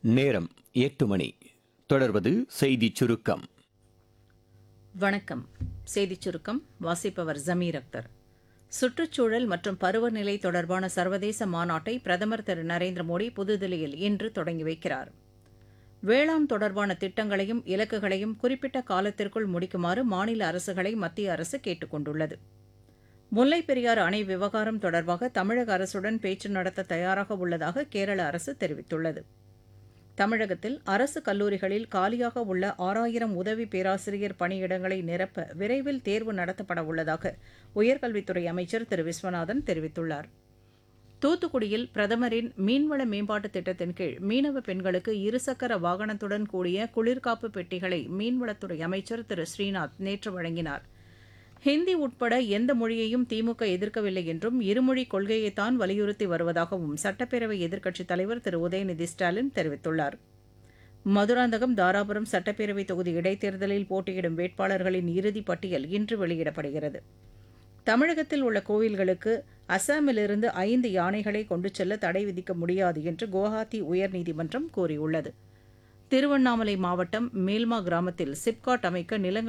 நேரம் 8 மணி. தொடர்வது செய்திச் சுருக்கம். வணக்கம். செய்திச் சுருக்கம் வாசிப்பவர் ஜமீர் அக்தர். சுற்றுச்சூழல் மற்றும் பருவநிலை தொடர்பான சர்வதேச மாநாட்டை பிரதமர் திரு நரேந்திர மோடி புதுதில்லியில் இன்று தொடங்கி வைக்கிறார். வேளாண் தொடர்பான திட்டங்களையும் இலக்குகளையும் குறிப்பிட்ட காலத்திற்குள் முடிக்குமாறு மாநில அரசுகளை மத்திய அரசு கேட்டுக் கொண்டுள்ளது. முல்லைப் பெரியாறு அணை விவகாரம் தொடர்பாக தமிழக அரசுடன் பேச்சு நடத்த தயாராக உள்ளதாக கேரள அரசு தெரிவித்துள்ளது. தமிழகத்தில் அரசு கல்லூரிகளில் காலியாக உள்ள 6000 உதவி பேராசிரியர் பணியிடங்களை நிரப்ப விரைவில் தேர்வு நடத்தப்பட உள்ளதாக உயர்கல்வித்துறை அமைச்சர் திரு விஸ்வநாதன் தெரிவித்துள்ளார். தூத்துக்குடியில் பிரதமரின் மீன்வள மேம்பாட்டுத் திட்டத்தின் கீழ் மீனவ பெண்களுக்கு இருசக்கர வாகனத்துடன் கூடிய குளிர்காப்பு பெட்டிகளை மீன்வளத்துறை அமைச்சர் திரு ஸ்ரீநாத் நேற்று வழங்கினார். ஹிந்தி உட்பட எந்த மொழியையும் திமுக எதிர்க்கவில்லை என்றும் இருமொழிக் கொள்கையைத்தான் வலியுறுத்தி வருவதாகவும் சட்டப்பேரவை எதிர்க்கட்சித் தலைவர் திரு உதயநிதி ஸ்டாலின் தெரிவித்துள்ளார். மதுராந்தகம், தாராபுரம் சட்டப்பேரவை தொகுதி இடைத்தேர்தலில் போட்டியிடும் வேட்பாளர்களின் இறுதிப் பட்டியல் இன்று வெளியிடப்படுகிறது. தமிழகத்தில் உள்ள கோவில்களுக்கு அசாமிலிருந்து 5 யானைகளை கொண்டு செல்ல தடை விதிக்க முடியாது என்று குவஹாத்தி உயர்நீதிமன்றம் கூறியுள்ளது. திருவண்ணாமலை மாவட்டம் மேல்மா கிராமத்தில் சிப்காட் அமைக்க நிலங்கள்